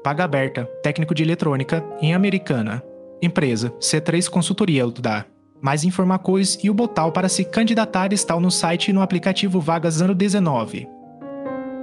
Paga aberta, técnico de eletrônica, em Americana. Empresa, C3 Consultoria dá. Mais informações e o botão para se candidatar está no site e no aplicativo Vagas Ano 19.